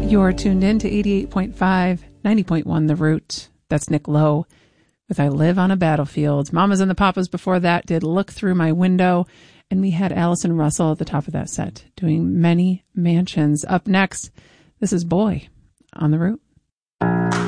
You're tuned in to 88.5, 90.1 The Root. That's Nick Lowe with I Live on a Battlefield. Mamas and the Papas before that did Look Through My Window. And we had Allison Russell at the top of that set doing Many Mansions. Up next, this is Boy on The Root.